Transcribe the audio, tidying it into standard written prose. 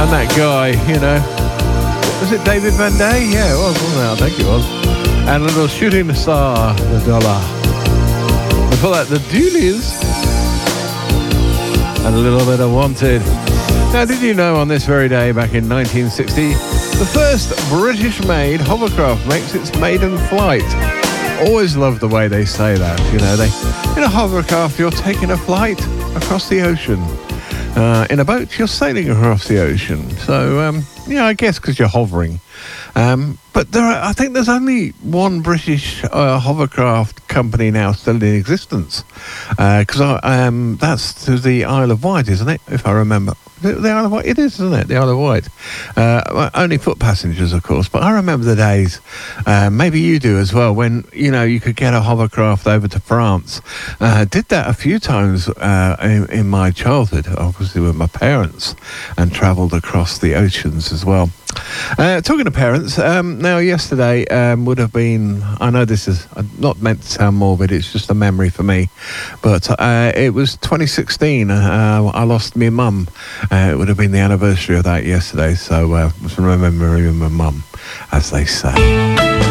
And that guy, you know, was it David Van Day? Yeah, it was, wasn't it? I think it was. And a little Shooting Star, the Dollar. Before that, the Doolies. And a little bit of Wanted. Now, did you know on this very day, back in 1960, the first British-made hovercraft makes its maiden flight? Always love the way they say that, you know. In a hovercraft, you're taking a flight across the ocean. In a boat, you're sailing across the ocean. So, I guess because you're hovering. But I think there's only one British hovercraft company now still in existence. Because that's to the Isle of Wight, isn't it? If I remember. The Isle of Wight? It is, isn't it? The Isle of Wight. Only foot passengers, of course. But I remember the days, maybe you do as well, when, you could get a hovercraft over to France. Did that a few times in my childhood, obviously with my parents, and travelled across the oceans as well. Talking to parents, now yesterday would have been, I know this is not meant to sound morbid, it's just a memory for me, but it was 2016, I lost my mum. It would have been the anniversary of that yesterday, so remembering my mum, as they say.